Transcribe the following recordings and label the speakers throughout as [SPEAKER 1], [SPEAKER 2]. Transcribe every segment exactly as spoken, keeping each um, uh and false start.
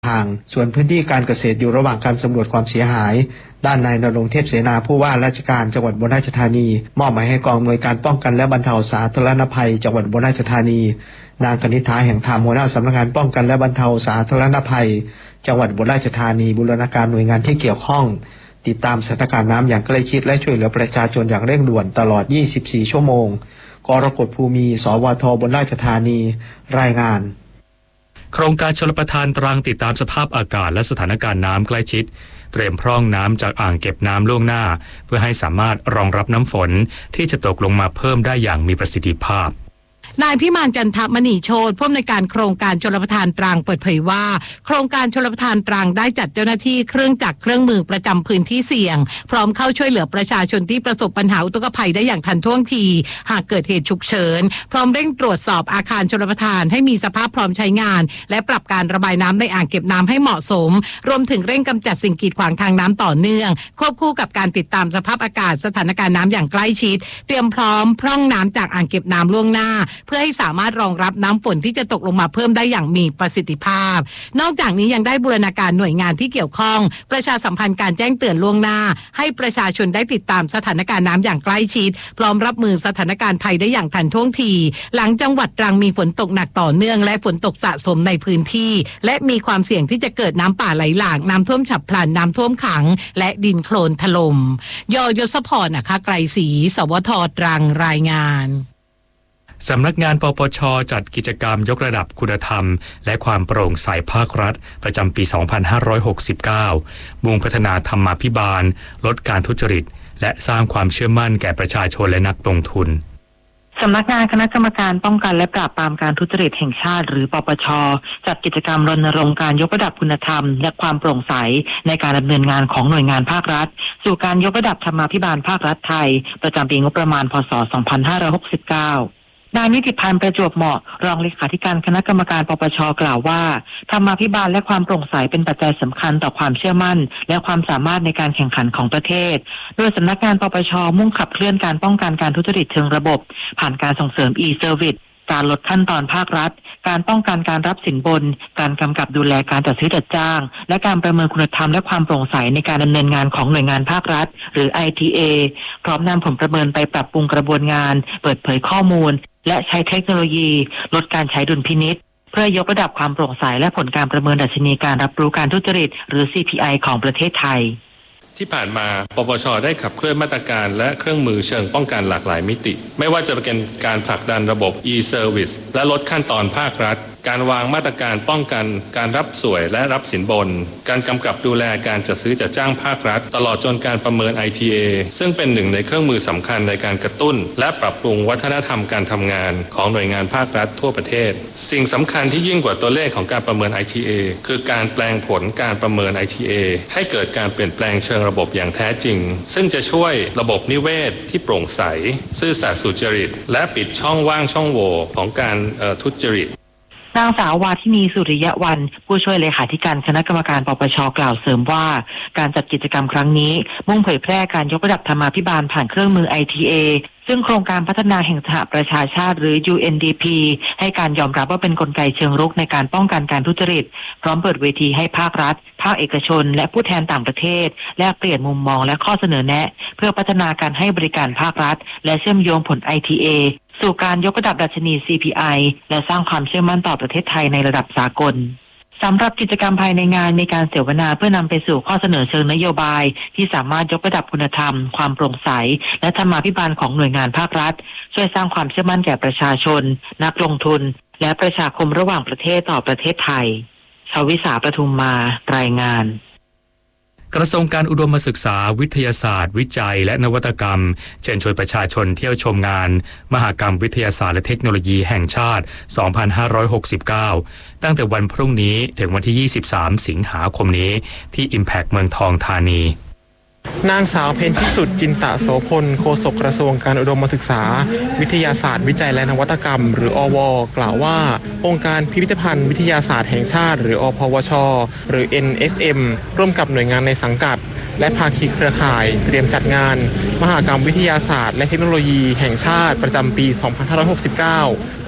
[SPEAKER 1] ทางส่วนพื้นที่การเกษตรอยู่ระหว่างการสำรวจความเสียหายด้านนายณรงค์เทพเสนาผู้ว่าราชการจังหวัดอุบลราชธานีมอบหมายให้กองอำนวยการป้องกันและบรรเทาสาธารณภัยจังหวัดอุบลราชธานีนางกนิษฐาแห่งธรรมหัวหน้าสำนักงานป้องกันและบรรเทาสาธารณภัยจังหวัดอุบลราชธานีบูรณาการหน่วยงานที่เกี่ยวข้องติดตามสถานการณ์น้ำอย่างใกล้ชิดและช่วยเหลือประชาชนอย่างเร่งด่วนตลอดยี่สิบสี่ชั่วโมงกรกฎภูมิสวทอุบลราชธานีรายงาน
[SPEAKER 2] โครงการชลประทานตรังติดตามสภาพอากาศและสถานการณ์น้ำใกล้ชิดเตรียมพร่องน้ำจากอ่างเก็บน้ำล่วงหน้าเพื่อให้สามารถรองรับน้ำฝนที่จะตกลงมาเพิ่มได้อย่างมีประสิทธิภาพ
[SPEAKER 3] นายพิมานจันทมณีโชติผู้อำนวยการโครงการชลประทานตรังเปิดเผยว่าโครงการชลประทานตรังได้จัดเจ้าหน้าที่เครื่องจักรเครื่องมือประจำพื้นที่เสี่ยงพร้อมเข้าช่วยเหลือประชาชนที่ประสบปัญหาอุทกภัยได้อย่างทันท่วงทีหากเกิดเหตุฉุกเฉินพร้อมเร่งตรวจสอบอาคารชลประทานให้มีสภาพพร้อมใช้งานและปรับการระบายน้ำในอ่างเก็บน้ำให้เหมาะสมรวมถึงเร่งกำจัดสิ่งกีดขวางทางน้ำต่อเนื่องควบคู่กับการติดตามสภาพอากาศสถานการณ์น้ำอย่างใกล้ชิดเตรียมพร้อมพร่องน้ำจากอ่างเก็บน้ำล่วงหน้าเพื่อให้สามารถรองรับน้ำฝนที่จะตกลงมาเพิ่มได้อย่างมีประสิทธิภาพนอกจากนี้ยังได้บูรณาการหน่วยงานที่เกี่ยวข้องประชาสัมพันธ์การแจ้งเตือนล่วงหน้าให้ประชาชนได้ติดตามสถานการณ์น้ำอย่างใกล้ชิดพร้อมรับมือสถานการณ์ภัยได้อย่างทันท่วงทีหลังจังหวัดตรังมีฝนตกหนักต่อเนื่องและฝนตกสะสมในพื้นที่และมีความเสี่ยงที่จะเกิดน้ำป่าไหลหลากน้ำท่วมฉับพลันน้ำท่วมขังและดินโคลนถล่มยยศพรนะคะไกรศรีสวทตรังรายงาน
[SPEAKER 2] สำนักงานปปช.จัดกิจกรรมยกระดับคุณธรรมและความโปร่งใสภาครัฐประจำปี สองพันห้าร้อยหกสิบเก้า มุ่งพัฒนาธรรมาภิบาลลดการทุจริตและสร้างความเชื่อมั่นแก่ประชาชนและนักลงทุน
[SPEAKER 4] สำนักงานคณะกรรมการป้องกันและปราบปรามการทุจริตแห่งชาติหรือปปช.จัดกิจกรรมรณรงค์การยกระดับคุณธรรมและความโปร่งใสในการดำเนินงานของหน่วยงานภาครัฐสู่การยกระดับธรรมาภิบาลภาครัฐไทยประจำปีงบประมาณพ.ศ. สองพันห้าร้อยหกสิบเก้านายนิติพันธ์ประจวบเหมาะรองเลขาธิการคณะกรรมการปปช.กล่าวว่าธรรมาภิบาลและความโปร่งใสเป็นปัจจัยสำคัญต่อความเชื่อมั่นและความสามารถในการแข่งขันของประเทศโดยสำนักงานปปช.มุ่งขับเคลื่อนการป้องกันการทุจริตเชิงระบบผ่านการส่งเสริม e-service การลดขั้นตอนภาครัฐการป้องกันการรับสินบนการกำกับดูแลการจัดซื้อจัดจ้างและการประเมินคุณธรรมและความโปร่งใสในการดำเนินงานของหน่วยงานภาครัฐหรือ ไอ ที เอ พร้อมนำผลประเมินไปปรับปรุงกระบวนงานเปิดเผยข้อมูลและใช้เทคโนโลยีลดการใช้ดุลพินิจเพื่อยกระดับความโปร่งใสและผลการประเมินดัชนีการรับรู้การทุจริตหรือ ซี พี ไอ ของประเทศไทย
[SPEAKER 5] ที่ผ่านมาปปช.ได้ขับเคลื่อนมาตรการและเครื่องมือเชิงป้องกันหลากหลายมิติไม่ว่าจะเป็นการผลักดันระบบ e-service และลดขั้นตอนภาครัฐการวางมาตรการป้องกันการรับสวยและรับสินบนการกำกับดูแลการจัดซื้อจัดจ้างภาครัฐตลอดจนการประเมิน ไอ ที เอ ซึ่งเป็นหนึ่งในเครื่องมือสำคัญในการกระตุ้นและปรับปรุงวัฒนธรรมการทำงานของหน่วยงานภาครัฐทั่วประเทศสิ่งสำคัญที่ยิ่งกว่าตัวเลขของการประเมิน ไอ ที เอ คือการแปลงผลการประเมิน ไอ ที เอ ให้เกิดการเปลี่ยนแปลงเชิงระบบอย่างแท้จริงซึ่งจะช่วยระบบนิเวศที่โปร่งใสซื่อสัตย์สุจริตและปิดช่องว่างช่องโหว่ของการทุจริต
[SPEAKER 4] นางสาววาทินีสุริยะวรรณผู้ช่วยเลขาธิการคณะกรรมการปปช.กล่าวเสริมว่าการจัดกิจกรรมครั้งนี้มุ่งเผยแพร่การยกระดับธรรมาภิบาลผ่านเครื่องมือ ไอ ที เอ ซึ่งโครงการพัฒนาแห่งสหประชาชาติหรือ ยู เอ็น ดี พี ให้การยอมรับว่าเป็นกลไกเชิงรุกในการป้องกันการทุจริตพร้อมเปิดเวทีให้ภาครัฐภาคเอกชนและผู้แทนต่างประเทศแลกเปลี่ยนมุมมองและข้อเสนอแนะเพื่อพัฒนาการให้บริการภาครัฐและเชื่อมโยงผล ไอ ที เอ สู่การยกระดับดัชนี ซี พี ไอ และสร้างความเชื่อมั่นต่อประเทศไทยในระดับสากลสำหรับกิจกรรมภายในงานมีการเสวนาเพื่อนำไปสู่ข้อเสนอเชิงนโยบายที่สามารถยกระดับคุณธรรมความโปร่งใสและธรรมาภิบาลของหน่วยงานภาครัฐช่วยสร้างความเชื่อมั่นแก่ประชาชนนักลงทุนและประชาคมระหว่างประเทศต่อประเทศไทยชวิสาประทุมมารายงาน
[SPEAKER 2] กระทรวงการอุดมศึกษาวิทยาศาสตร์วิจัยและนวัตกรรมเชิญชวนประชาชนเที่ยวชมงานมหกรรมวิทยาศาสตร์และเทคโนโลยีแห่งชาติ สองพันห้าร้อยหกสิบเก้า ตั้งแต่วันพรุ่งนี้ถึงวันที่ ยี่สิบสาม สิงหาคมนี้ที่ Impact เมืองทองธานี
[SPEAKER 6] นางสาวเพ็ญพิสุทธิ์จินตะโสพลโฆษกกระทรวงการอุดมศึกษาวิทยาศาสตร์วิจัยและนวัตกรรมหรืออว.กล่าวว่าองค์การพิพิธภัณฑ์วิทยาศาสตร์แห่งชาติหรืออพวช.หรือ เอ็น เอส เอ็ม ร่วมกับหน่วยงานในสังกัดและภาคีเครือข่ายเตรียมจัดงานมหกรรมวิทยาศาสตร์และเทคโนโลยีแห่งชาติประจำปี สองพันห้าร้อยหกสิบเก้า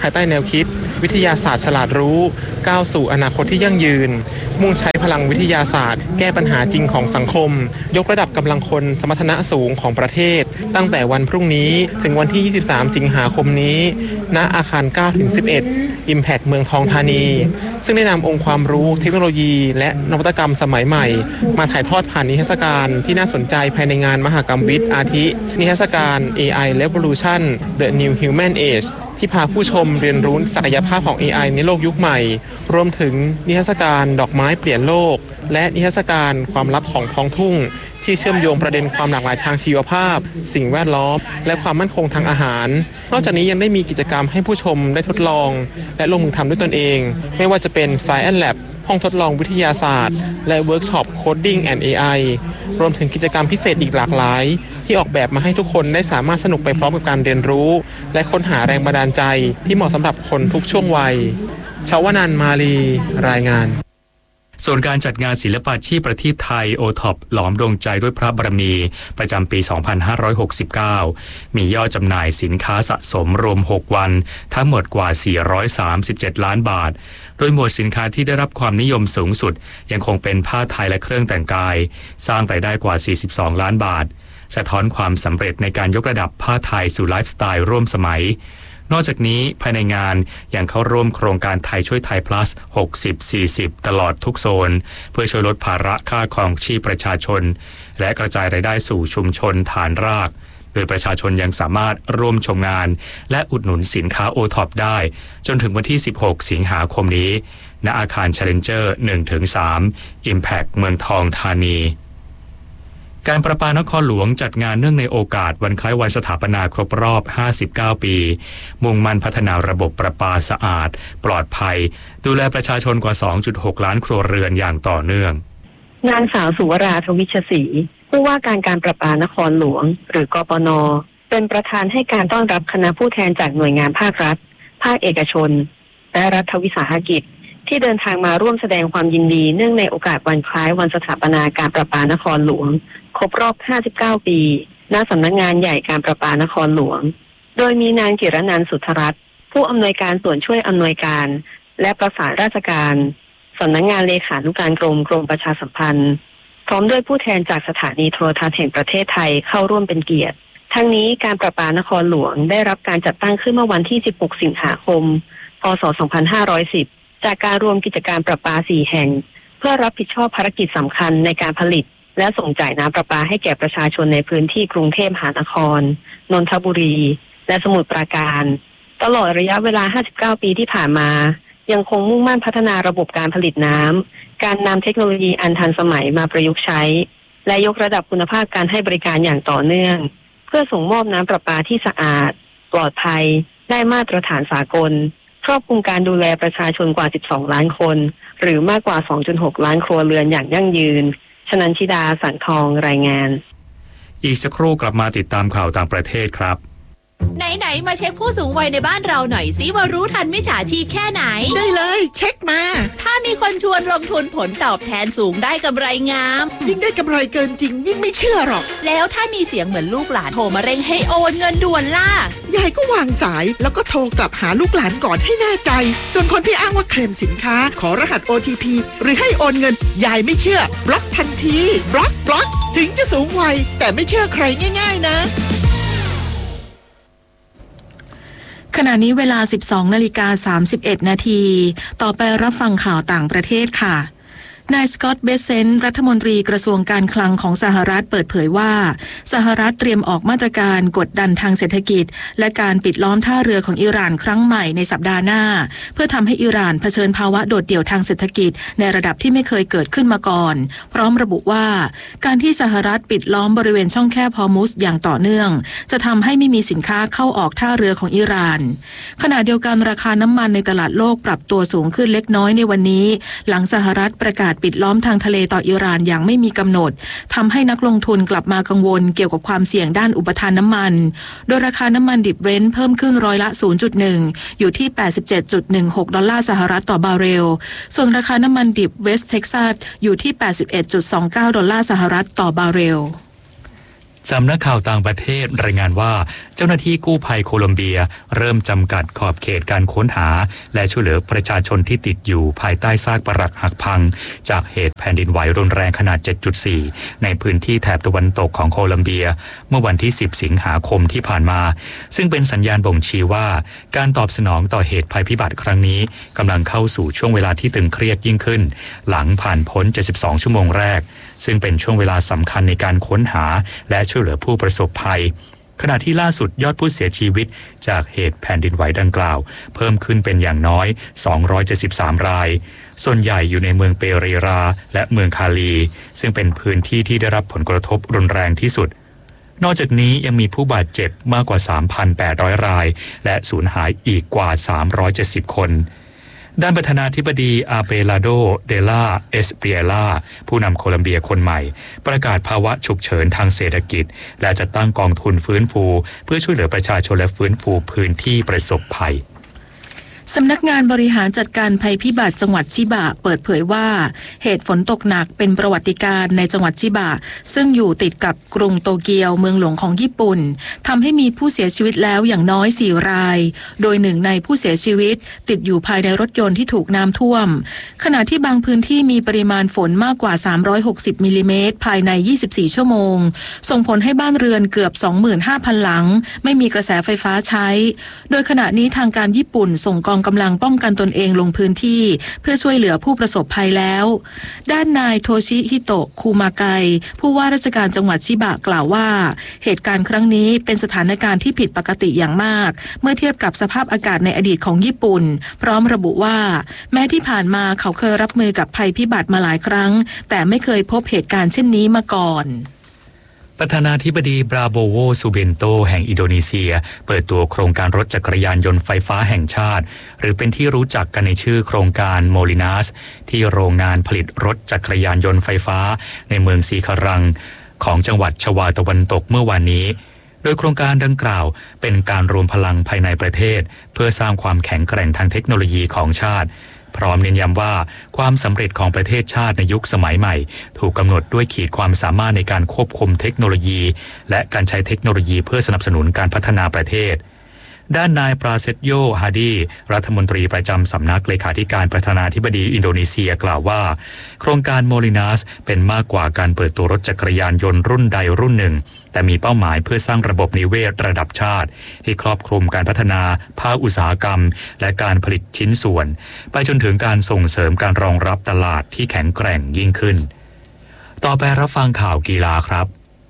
[SPEAKER 6] ายใต้แนวคิดวิทยาศาสตร์ฉลาดรู้ก้าวสู่อนาคตที่ยั่งยืนมุ่งใช้พลังวิทยาศาสตร์แก้ปัญหาจริงของสังคมยกระดับกำลังคนสมรรถนะสูงของประเทศตั้งแต่วันพรุ่งนี้ถึงวันที่ยี่สิบสามสิงหาคมนี้ณอาคาร เก้าถึงสิบเอ็ด Impact เมืองทองธานีซึ่งได้นำองค์ความรู้เทคโนโลยีและนวัตกรรมสมัยใหม่มาถ่ายทอดผ่านนิทรรศการที่น่าสนใจภายในงานมหกรรมวิทย์อาทินิทรรศการ เอ ไอ Revolution The New Human Age ที่พาผู้ชมเรียนรู้ศักยภาพของ เอ ไอ ในโลกยุคใหม่รวมถึงนิทรรศการดอกไม้เปลี่ยนโลกและนิทรรศการความลับของท้องทุ่งที่เชื่อมโยงประเด็นความหลากหลายทางชีวภาพสิ่งแวดล้อมและความมั่นคงทางอาหารนอกจากนี้ยังได้มีกิจกรรมให้ผู้ชมได้ทดลองและลงมือทำด้วยตนเองไม่ว่าจะเป็น Science Lab ห้องทดลองวิทยาศาสตร์และเวิร์กช็อป Coding and เอ ไอ รวมถึงกิจกรรมพิเศษอีกหลากหลายที่ออกแบบมาให้ทุกคนได้สามารถสนุกไปพร้อมกับการเรียนรู้และค้นหาแรงบันดาลใจที่เหมาะสำหรับคนทุกช่วงวัยชวนันท์ มาลีรายงาน
[SPEAKER 2] ส่วนการจัดงานศิลปาชีพประทีปไทย โอ ท็อป หลอมดวงใจด้วยพระบารมีประจำปี สองพันห้าร้อยหกสิบเก้า มียอดจำหน่ายสินค้าสะสมรวม หก วันทั้งหมดกว่า สี่ร้อยสามสิบเจ็ด ล้านบาทโดยหมวดสินค้าที่ได้รับความนิยมสูงสุดยังคงเป็นผ้าไทยและเครื่องแต่งกายสร้างรายได้กว่า สี่สิบสอง ล้านบาทสะท้อนความสำเร็จในการยกระดับผ้าไทยสู่ไลฟ์สไตล์ร่วมสมัยนอกจากนี้ภายในงานยังเข้าร่วมโครงการไทยช่วยไทย plus หกสิบ สี่สิบ ตลอดทุกโซนเพื่อช่วยลดภาระค่าครองชีพประชาชนและกระจายรายได้สู่ชุมชนฐานรากโดยประชาชนยังสามารถร่วมชมงานและอุดหนุนสินค้า โอ ท็อป ได้จนถึงวันที่สิบหกสิงหาคมนี้ณอาคาร Challenger หนึ่งถึงสาม Impact เมืองทองธานีการประปานครหลวงจัดงานเนื่องในโอกาสวันคล้ายวันสถาปนาครบรอบห้าสิบเก้าปีมุ่งมั่นพัฒนาระบบประปาสะอาดปลอดภัยดูแลประชาชนกว่า สองจุดหก ล้านครัวเรือนอย่างต่อเนื่อง
[SPEAKER 7] นางสาวสุวราทวิชศรีผู้ว่าการการประปานครหลวงหรือกปน.เป็นประธานให้การต้อนรับคณะผู้แทนจากหน่วยงานภาครัฐภาคเอกชนและรัฐวิสาหกิจที่เดินทางมาร่วมแสดงความยินดีเนื่องในโอกาสวันคล้ายวันสถาปนาการประปานครหลวงครบรอบห้าสิบเก้าปีณสำนักงานใหญ่การประปานครหลวงโดยมีนางจิรนันท์สุทธรัตน์ผู้อำนวยการส่วนช่วยอำนวยการและประสานราชการสำนักงานเลขานุการกรมกรมประชาสัมพันธ์พร้อมด้วยผู้แทนจากสถานีโทรทัศน์แห่งประเทศไทยเข้าร่วมเป็นเกียรติทั้งนี้การประปานครหลวงได้รับการจัดตั้งขึ้นเมื่อวันที่สิบหกสิงหาคมพ.ศ. สองพันห้าร้อยสิบจากการรวมกิจการประปาสี่แห่งเพื่อรับผิดชอบภารกิจสำคัญในการผลิตและส่งจ่ายน้ำประปาให้แก่ประชาชนในพื้นที่กรุงเทพมหานครนนทบุรีและสมุทรปราการตลอดระยะเวลาห้าสิบเก้าปีที่ผ่านมายังคงมุ่งมั่นพัฒนาระบบการผลิตน้ำการนำเทคโนโลยีอันทันสมัยมาประยุกต์ใช้และยกระดับคุณภาพการให้บริการอย่างต่อเนื่องเพื่อส่งมอบน้ำประปาที่สะอาดปลอดภัยได้มาตรฐานสากลครอบคลุมการดูแลประชาชนกว่าสิบสองล้านคนหรือมากกว่า สองจุดหก ล้านครัวเรือนอย่างยั่งยืนชนันชิดาสังทองรายงาน
[SPEAKER 2] อีกสักครู่กลับมาติดตามข่าวต่างประเทศครับ
[SPEAKER 8] ไหนๆมาเช็คผู้สูงวัยในบ้านเราหน่อยสิว่ารู้ทันมิจฉาชีพแค่ไหน
[SPEAKER 9] ได้เลยเช็คมา
[SPEAKER 8] ถ้ามีคนชวนลงทุนผลตอบแทนสูงได้กำไรงาม
[SPEAKER 9] ยิ่งได้กำไรเกินจริงยิ่งไม่เชื่อหรอก
[SPEAKER 8] แล้วถ้ามีเสียงเหมือนลูกหลานโทรมาเร่งให้โอนเงินด่วนล่ะ
[SPEAKER 9] ยายก็วางสายแล้วก็โทรกลับหาลูกหลานก่อนให้แน่ใจส่วนคนที่อ้างว่าเคลมสินค้าขอรหัส โอ ที พี หรือให้โอนเงินยายไม่เชื่อบล็อกทันทีบล็อกบล็อกถึงจะสูงวัยแต่ไม่เชื่อใครง่ายๆนะ
[SPEAKER 10] ขณะนี้เวลา สิบสองนาฬิกาสามสิบเอ็ดนาทีต่อไปรับฟังข่าวต่างประเทศค่ะนายสกอตต์เบเซนต์รัฐมนตรีกระทรวงการคลังของสหรัฐเปิดเผยว่าสหรัฐเตรียมออกมาตรการกดดันทางเศรษฐกิจและการปิดล้อมท่าเรือของอิหร่านครั้งใหม่ในสัปดาห์หน้าเพื่อทำให้อิหร่านเผชิญภาวะโดดเดี่ยวทางเศรษฐกิจในระดับที่ไม่เคยเกิดขึ้นมาก่อนพร้อมระบุว่าการที่สหรัฐปิดล้อมบริเวณช่องแคบฮอร์มุซอย่างต่อเนื่องจะทำให้ไม่มีสินค้าเข้าออกท่าเรือของอิหร่านขณะเดียวกันราคาน้ำมันในตลาดโลกปรับตัวสูงขึ้นเล็กน้อยในวันนี้หลังสหรัฐประกาศปิดล้อมทางทะเลต่ออิหร่านอย่างไม่มีกำหนดทำให้นักลงทุนกลับมากังวลเกี่ยวกับความเสี่ยงด้านอุปทานน้ำมันโดยราคาน้ำมันดิบเบรนท์เพิ่มขึ้นร้อยละ ศูนย์จุดหนึ่ง อยู่ที่ แปดสิบเจ็ดจุดหนึ่งหก ดอลลาร์สหรัฐต่อบาร์เรลส่วนราคาน้ำมันดิบเวสต์เท็กซัสอยู่ที่ แปดสิบเอ็ดจุดสองเก้า ดอลลาร์สหรัฐต่อบาร์เรล
[SPEAKER 2] สำนักข่าวต่างประเทศรายงานว่าเจ้าหน้าที่กู้ภัยโคลอมเบียเริ่มจำกัดขอบเขตการค้นหาและช่วยเหลือประชาชนที่ติดอยู่ภายใต้ซากปรักหักพังจากเหตุแผ่นดินไหวรุนแรงขนาด เจ็ดจุดสี่ ในพื้นที่แถบตะวันตกของโคลอมเบียเมื่อวันที่สิบสิงหาคมที่ผ่านมาซึ่งเป็นสัญญาณบ่งชี้ว่าการตอบสนองต่อเหตุภัยพิบัติครั้งนี้กำลังเข้าสู่ช่วงเวลาที่ตึงเครียดยิ่งขึ้นหลังผ่านพ้นเจ็ดสิบสองชั่วโมงแรกซึ่งเป็นช่วงเวลาสำคัญในการค้นหาและช่วยเหลือผู้ประสบภัยขณะที่ล่าสุดยอดผู้เสียชีวิตจากเหตุแผ่นดินไหวดังกล่าวเพิ่มขึ้นเป็นอย่างน้อยสองร้อยเจ็ดสิบสามรายส่วนใหญ่อยู่ในเมืองเปเรราและเมืองคาลีซึ่งเป็นพื้นที่ที่ได้รับผลกระทบรุนแรงที่สุดนอกจากนี้ยังมีผู้บาดเจ็บมากกว่า สามพันแปดร้อย รายและสูญหายอีกกว่าสามร้อยเจ็ดสิบคนด้านประธานาธิบดีอาเบลาโดเดลาเอสเปียลาผู้นำโคลัมเบียคนใหม่ประกาศภาวะฉุกเฉินทางเศรษฐกิจและจะตั้งกองทุนฟื้นฟูเพื่อช่วยเหลือประชาชนและฟื้นฟูพื้นที่ประสบภัย
[SPEAKER 10] สำนักงานบริหารจัดการภัยพิบัติจังหวัดชิบะเปิดเผยว่าเหตุฝนตกหนักเป็นประวัติการณ์ในจังหวัดชิบะซึ่งอยู่ติดกับกรุงโตเกียวเมืองหลวงของญี่ปุ่นทำให้มีผู้เสียชีวิตแล้วอย่างน้อยสี่รายโดยหนึ่งในผู้เสียชีวิตติดอยู่ภายในรถยนต์ที่ถูกน้ำท่วมขณะที่บางพื้นที่มีปริมาณฝนมากกว่าสามร้อยหกสิบมิลลิเมตรภายในยี่สิบสี่ชั่วโมงส่งผลให้บ้านเรือนเกือบ สองหมื่นห้าพัน หลังไม่มีกระแสไฟฟ้าใช้โดยขณะนี้ทางการญี่ปุ่นส่งกองกำลังป้องกันตนเองลงพื้นที่เพื่อช่วยเหลือผู้ประสบภัยแล้วด้านนายโทชิฮิโตะคูมาไกผู้ว่าราชการจังหวัดชิบะกล่าวว่าเหตุการณ์ครั้งนี้เป็นสถานการณ์ที่ผิดปกติอย่างมากเมื่อเทียบกับสภาพอากาศในอดีตของญี่ปุ่นพร้อมระบุว่าแม้ที่ผ่านมาเขาเคยรับมือกับภัยพิบัติมาหลายครั้งแต่ไม่เคยพบเหตุการณ์เช่นนี้มาก่อน
[SPEAKER 2] ประธานาธิบดีบราโบโวซูเบนโตแห่งอินโดนีเซียเปิดตัวโครงการรถจักรยานยนต์ไฟฟ้าแห่งชาติหรือเป็นที่รู้จักกันในชื่อโครงการโมลินัสที่โรงงานผลิตรถจักรยานยนต์ไฟฟ้าในเมืองซีคารังของจังหวัดชวาตะวันตกเมื่อวานนี้โดยโครงการดังกล่าวเป็นการรวมพลังภายในประเทศเพื่อสร้างความแข็งแกร่งทางเทคโนโลยีของชาติพร้อมเน้นย้ำว่าความสำเร็จของประเทศชาติในยุคสมัยใหม่ถูกกำหนดด้วยขีดความสามารถในการควบคุมเทคโนโลยีและการใช้เทคโนโลยีเพื่อสนับสนุนการพัฒนาประเทศด้านนายปราเซตโยฮาดีรัฐมนตรีประจำสำนักเลขาธิการประธานาธิบดีอินโดนีเซียกล่าวว่าโครงการโมลินัสเป็นมากกว่าการเปิดตัวรถจักรยานยนต์รุ่นใดรุ่นหนึ่งแต่มีเป้าหมายเพื่อสร้างระบบนิเวศระดับชาติที่ครอบคลุมการพัฒนาภาคอุตสาหกรรมและการผลิตชิ้นส่วนไปจนถึงการส่งเสริมการรองรับตลาดที่แข็งแกร่งยิ่งขึ้นต่อไปรับฟังข่าวกีฬาครับ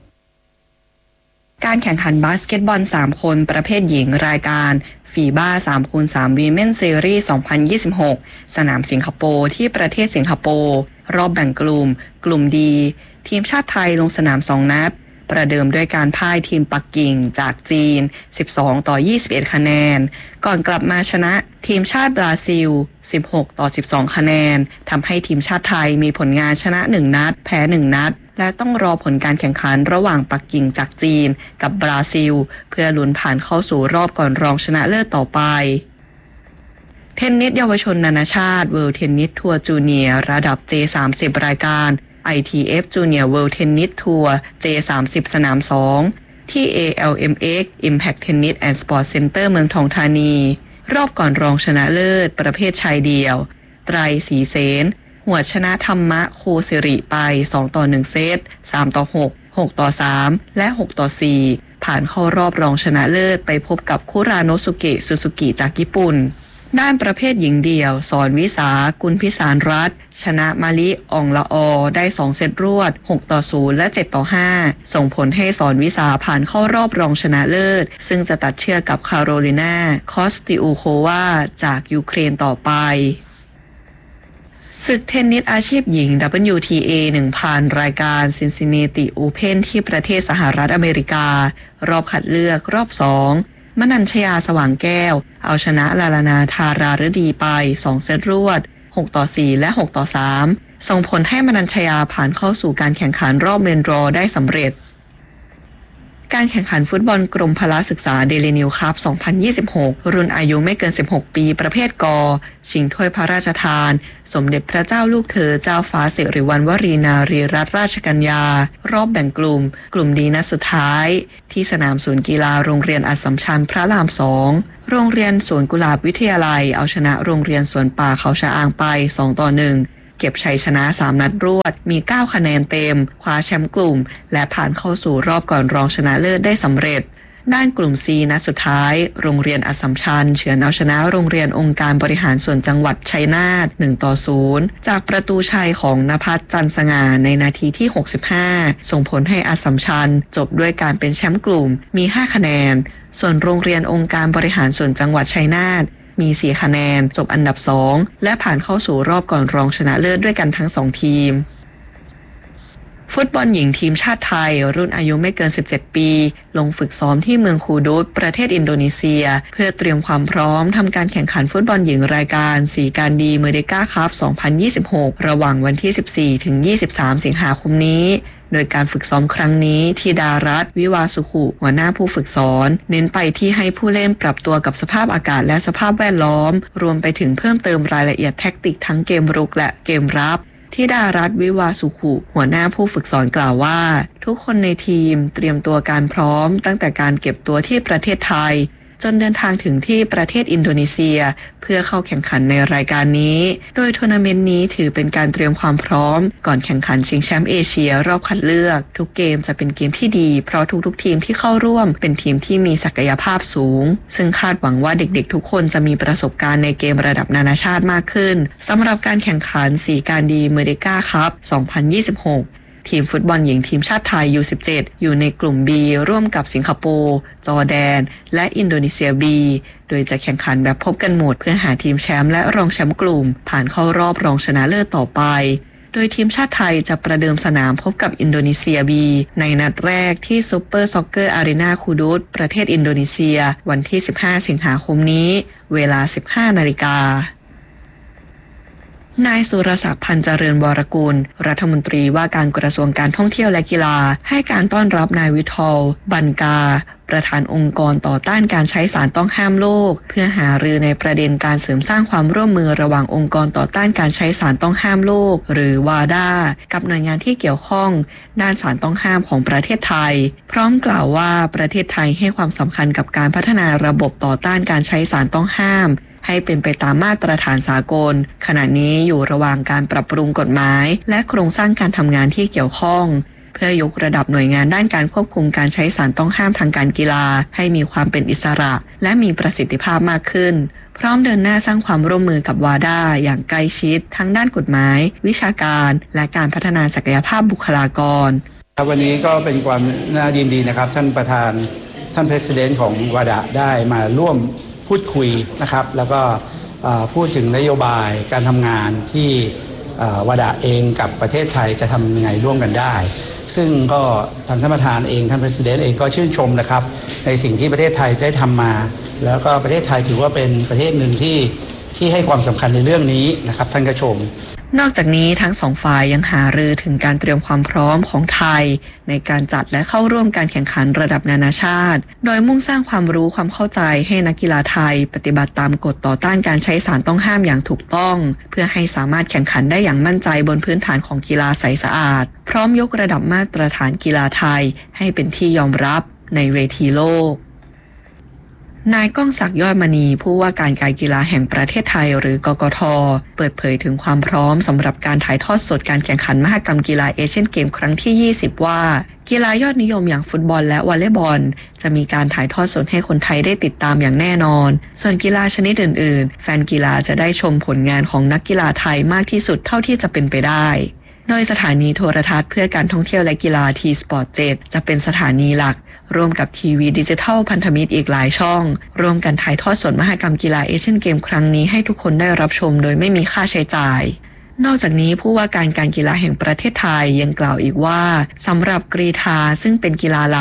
[SPEAKER 11] การแข่งขันบาสเกตบอลสามคนประเภทหญิงรายการฟีบ้า สามคูณสาม Women's Series สองพันยี่สิบหกสนามสิงคโปร์ที่ประเทศสิงคโปร์รอบแบ่งกลุ่มกลุ่มดีทีมชาติไทยลงสนามสองนัดประเดิมด้วยการพ่ายทีมปักกิ่งจากจีนสิบสองต่อยี่สิบเอ็ดคะแนนก่อนกลับมาชนะทีมชาติบราซิลสิบหกต่อสิบสองคะแนนทำให้ทีมชาติไทยมีผลงานชนะหนึ่งนัดแพ้หนึ่งนัดและต้องรอผลการแข่งขันระหว่างปักกิ่งจากจีนกับบราซิลเพื่อลุ้นผ่านเข้าสู่รอบก่อนรองชนะเลิศต่อไปเทนนิสเยาวชนนานาชาติ World Tennis Tour Junior ระดับ เจ สามสิบ รายการ ไอ ที เอฟ Junior World Tennis Tour เจ สามสิบ สนามสองที่ เอ แอล เอ็ม เอ็กซ์ Impact Tennis and Sports Center เมืองทองธานีรอบก่อนรองชนะเลิศประเภทชายเดี่ยวไตรศรีเสนหัวชนะธรรมะโคสิริไปสองต่อหนึ่งเซตสามต่อหก หกต่อสามและหกต่อสี่ผ่านเข้ารอบรองชนะเลิศไปพบกับคุราโนสุเกะซูซูกิจากญี่ปุ่นด้านประเภทหญิงเดี่ยวสอนวิสากุลพิสารรัตน์ชนะมาลิอองละออได้สองเซตรวดหกต่อศูนย์และเจ็ดต่อห้าส่งผลให้สอนวิสาผ่านเข้ารอบรองชนะเลิศซึ่งจะตัดเชือกกับคาโรลินาคอสติอูโควาจากยูเครนต่อไปศึกเทนนิสอาชีพหญิง ดับเบิลยู ที เอ หนึ่งพัน รายการ Cincinnati Open ที่ประเทศสหรัฐอเมริการอบคัดเลือกรอบสองมนัญชยาสว่างแก้วเอาชนะลาลานาธาราฤดีไปสองเซตรวดหกต่อสี่และหกต่อสามส่งผลให้มนัญชยาผ่านเข้าสู่การแข่งขันรอบเมนดรอได้สำเร็จการแข่งขันฟุตบอลกรมพละศึกษาเดลินิวคัพ สองพันยี่สิบหก รุ่นอายุไม่เกิน สิบหก ปีประเภทกชิงถ้วยพระราชทานสมเด็จพระเจ้าลูกเธอเจ้าฟ้าสิริวัณวรีนารีรัตนราชกัญญารอบแบ่งกลุ่มกลุ่มดีนัดสุดท้ายที่สนามศูนย์กีฬาโรงเรียนอัสสัมชัญพระรามสองโรงเรียนสวนกุหลาบวิทยาลัยเอาชนะโรงเรียนสวนป่าเขาชะอางไปสองต่อหนึ่งเก็บชัยชนะสามนัดรวดมีเก้าคะแนนเต็มคว้าแชมป์กลุ่มและผ่านเข้าสู่รอบก่อนรองชนะเลิศได้สำเร็จด้านกลุ่ม ซี นัดสุดท้ายโรงเรียนอัสสัมชัญเฉือนเอาชนะโรงเรียนองค์การบริหารส่วนจังหวัดชัยนาทหนึ่งต่อศูนย์จากประตูชัยของณภัสจันทร์สง่าในนาทีที่หกสิบห้าส่งผลให้อัสสัมชัญจบด้วยการเป็นแชมป์กลุ่มมีห้าคะแนนส่วนโรงเรียนองค์การบริหารส่วนจังหวัดชัยนาทมีสี่คะแนนจบอันดับสองและผ่านเข้าสู่รอบก่อนรองชนะเลิศด้วยกันทั้งสองทีมฟุตบอลหญิงทีมชาติไทยรุ่นอายุไม่เกินสิบเจ็ดปีลงฝึกซ้อมที่เมืองคูดูสประเทศอินโดนีเซียเพื่อเตรียมความพร้อมทำการแข่งขันฟุตบอลหญิงรายการสีการดีเมเดกาคัพ สองพันยี่สิบหก ระหว่างวันที่สิบสี่ถึงยี่สิบสามสิงหาคมนี้โดยการฝึกซ้อมครั้งนี้ธิดารัตน์วิวาสุขุหัวหน้าผู้ฝึกสอนเน้นไปที่ให้ผู้เล่นปรับตัวกับสภาพอากาศและสภาพแวดล้อมรวมไปถึงเพิ่มเติมรายละเอียดแท็กติกทั้งเกมรุกและเกมรับธิดารัตน์วิวาสุขุหัวหน้าผู้ฝึกสอนกล่าวว่าทุกคนในทีมเตรียมตัวการพร้อมตั้งแต่การเก็บตัวที่ประเทศไทยจนเดินทางถึงที่ประเทศอินโดนีเซียเพื่อเข้าแข่งขันในรายการนี้โดยทัวร์นาเมนต์นี้ถือเป็นการเตรียมความพร้อมก่อนแข่งขันชิงแชมป์เอเชียรอบคัดเลือกทุกเกมจะเป็นเกมที่ดีเพราะทุกๆทีมที่เข้าร่วมเป็นทีมที่มีศักยภาพสูงซึ่งคาดหวังว่าเด็กๆทุกคนจะมีประสบการณ์ในเกมระดับนานาชาติมากขึ้นสำหรับการแข่งขันสีการดีเมเดกาคัพ สองพันยี่สิบหกทีมฟุตบอลหญิงทีมชาติไทย ยู สิบเจ็ด อยู่ในกลุ่ม B ร่วมกับสิงคโปร์จอร์แดนและอินโดนีเซีย B โดยจะแข่งขันแบบพบกันหมดเพื่อหาทีมแชมป์และรองแชมป์กลุ่มผ่านเข้ารอบรองชนะเลิศต่อไปโดยทีมชาติไทยจะประเดิมสนามพบกับอินโดนีเซีย B ในนัดแรกที่ซุปเปอร์ซ็อกเกอร์อารีนาคูดูสประเทศอินโดนีเซียวันที่สิบห้าสิงหาคมนี้เวลา สิบห้านาฬิกานายสุรศักดิ์พันธ์เจริญวรกุลรัฐมนตรีว่าการกระทรวงการท่องเที่ยวและกีฬาให้การต้อนรับนายวิทอลบันกาประธานองค์กรต่อต้านการใช้สารต้องห้ามโลกเพื่อหารือในประเด็นการเสริมสร้างความร่วมมือระหว่างองค์กรต่อต้านการใช้สารต้องห้ามโลกหรือวาดากับหน่วยงานที่เกี่ยวข้องด้านสารต้องห้ามของประเทศไทยพร้อมกล่าวว่าประเทศไทยให้ความสำคัญกับการพัฒนาระบบต่อต้านการใช้สารต้องห้ามให้เป็นไปตามมาตรฐานสากลขณะนี้อยู่ระหว่างการปรับปรุงกฎหมายและโครงสร้างการทำงานที่เกี่ยวข้องเพื่อยกระดับหน่วยงานด้านการควบคุมการใช้สารต้องห้ามทางการกีฬาให้มีความเป็นอิสระและมีประสิทธิภาพมากขึ้นพร้อมเดินหน้าสร้างความร่วมมือกับวาดาอย่างใกล้ชิดทั้งด้านกฎหมายวิชาการและการพัฒนาศักยภาพบุคลากร
[SPEAKER 12] วันนี้ก็เป็นความน่ายินดีนะครับท่านประธานท่านประธานของวาดาได้มาร่วมพูดคุยนะครับแล้วก็พูดถึงนโยบายการทำงานที่วาดาเองกับประเทศไทยจะทำยังไงร่วมกันได้ซึ่งก็ทางท่านประธานเองท่านประธานเองก็ชื่นชมนะครับในสิ่งที่ประเทศไทยได้ทำมาแล้วก็ประเทศไทยถือว่าเป็นประเทศหนึ่งที่ที่ให้ความสำคัญในเรื่องนี้นะครับท่านก็ชม
[SPEAKER 11] นอกจากนี้ทั้งสองฝ่ายยังหารือถึงการเตรียมความพร้อมของไทยในการจัดและเข้าร่วมการแข่งขันระดับนานาชาติโดยมุ่งสร้างความรู้ความเข้าใจให้นักกีฬาไทยปฏิบัติตามกฎต่อต้านการใช้สารต้องห้ามอย่างถูกต้องเพื่อให้สามารถแข่งขันได้อย่างมั่นใจบนพื้นฐานของกีฬาใสสะอาดพร้อมยกระดับมาตรฐานกีฬาไทยให้เป็นที่ยอมรับในเวทีโลกนายก้องศักดิ์ยอดมณีผู้ว่าการการกีฬาแห่งประเทศไทยหรือกกท.เปิดเผยถึงความพร้อมสำหรับการถ่ายทอดสดการแข่งขันมหกรรมกีฬาเอเชียนเกมครั้งที่ยี่สิบว่ากีฬายอดนิยมอย่างฟุตบอลและวอลเลย์บอลจะมีการถ่ายทอดสดให้คนไทยได้ติดตามอย่างแน่นอนส่วนกีฬาชนิดอื่นๆแฟนกีฬาจะได้ชมผลงานของนักกีฬาไทยมากที่สุดเท่าที่จะเป็นไปได้โดยสถานีโทรทัศน์เพื่อการท่องเที่ยวและกีฬา ที สปอร์ต เจ็ด จะเป็นสถานีหลักร่วมกับทีวีดิจิทัลพันธมิตรอีกหลายช่องร่วมกันถ่ายทอดสดมหกรรมกีฬาเอเชียนเกมครั้งนี้ให้ทุกคนได้รับชมโดยไม่มีค่าใช้จ่ายนอกจากนี้ผู้ว่าการการกีฬาแห่งประเทศไทยยังกล่าวอีกว่าสำหรับกรีฑาซึ่งเป็นกีฬาหลัก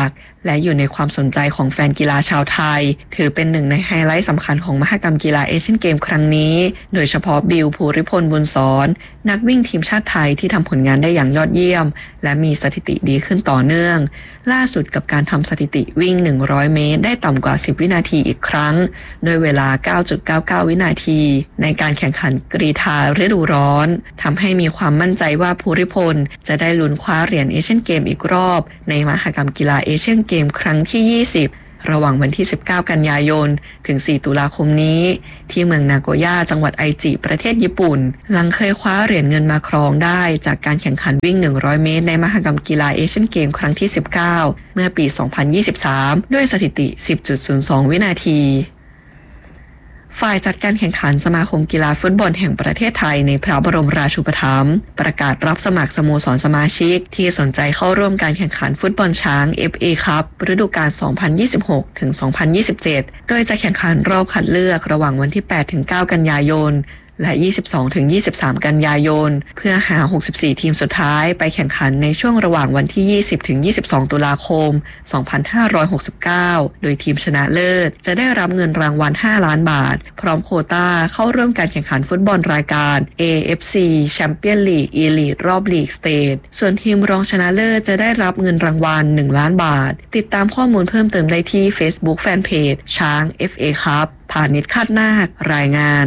[SPEAKER 11] และอยู่ในความสนใจของแฟนกีฬาชาวไทยถือเป็นหนึ่งในไฮไลท์สำคัญของมหกรรมกีฬาเอเชียนเกมครั้งนี้โดยเฉพาะบิล ภูริพลบุญสอนนักวิ่งทีมชาติไทยที่ทำผลงานได้อย่างยอดเยี่ยมและมีสถิติดีขึ้นต่อเนื่องล่าสุดกับการทำสถิติวิ่งหนึ่งร้อยเมตรได้ต่ำกว่าสิบวินาทีอีกครั้งโดยเวลา เก้าจุดเก้าเก้า วินาทีในการแข่งขันกรีฑาฤดูร้อนทำให้มีความมั่นใจว่าภูริพลจะได้ลุ้นคว้าเหรียญเอเชียนเกมอีกรอบในมหกรรมกีฬาเอเชียนเกมครั้งที่ยี่สิบระหว่างวันที่สิบเก้ากันยายนถึงสี่ตุลาคมนี้ที่เมืองนาโกย่าจังหวัดไอจิประเทศญี่ปุ่นหลังเคยคว้าเหรียญเงินมาครองได้จากการแข่งขันวิ่งหนึ่งร้อยเมตรในมหกรรมกีฬาเอเชียนเกมครั้งที่สิบเก้าเมื่อปีสองพันยี่สิบสามด้วยสถิติ สิบจุดศูนย์สอง วินาทีฝ่ายจัดการแข่งขันสมาคมกีฬาฟุตบอลแห่งประเทศไทยในพระบรมราชูปถัมภ์ประกาศรับสมัครสโมสรสมาชิกที่สนใจเข้าร่วมการแข่งขันฟุตบอลช้าง เอฟ เอ Cup ฤดูกาล สองพันยี่สิบหกถึงสองพันยี่สิบเจ็ด โดยจะแข่งขันรอบคัดเลือกระหว่างวันที่ แปดถึงเก้า กันยายนและ ยี่สิบสองถึงยี่สิบสาม กันยายนเพื่อหาหกสิบสี่ทีมสุดท้ายไปแข่งขันในช่วงระหว่างวันที่ ยี่สิบถึงยี่สิบสอง ตุลาคม สองพันห้าร้อยหกสิบเก้า โดยทีมชนะเลิศจะได้รับเงินรางวัลห้าล้านบาทพร้อมโควต้าเข้าร่วมการแข่งขันฟุตบอลรายการ เอ เอฟ ซี Champion League Elite รอบลีกสเตทส่วนทีมรองชนะเลิศจะได้รับเงินรางวัลหนึ่งล้านบาทติดตามข้อมูลเพิ่มเติมได้ที่ Facebook Fanpage ช้าง เอฟ เอ Cup พาณิชย์คาดนาครายงาน